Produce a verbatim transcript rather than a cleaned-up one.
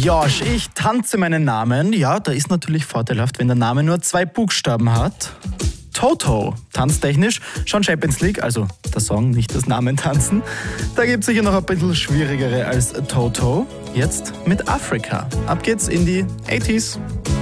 Josh, ich tanze meinen Namen. Ja, da ist natürlich vorteilhaft, wenn der Name nur zwei Buchstaben hat. Toto, tanztechnisch, schon Champions League, also der Song, nicht das Namen tanzen. Da gibt es sicher noch ein bisschen schwierigere als Toto. Jetzt mit Afrika. Ab geht's in die achtziger.